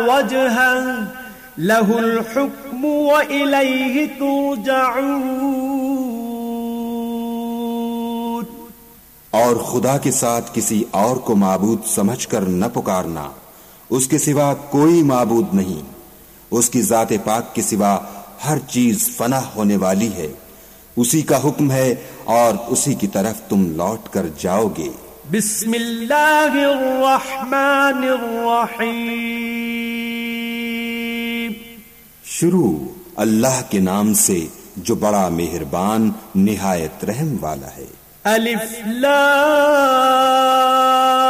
वजह लहुल हुक्मु व इलैहि तुरजऊन। और खुदा के साथ किसी और को माबूद समझकर न पुकारना, उसके सिवा कोई माबूद नहीं। उसकी जाते पाक के सिवा हर चीज फना होने वाली है। उसी का हुक्म है और उसी की तरफ तुम लौट कर जाओगे। बिस्मिल्लाहिर्रहमानिर्रहीम। शुरू अल्लाह के नाम से जो बड़ा मेहरबान निहायत रहम वाला है। अलिफ लाम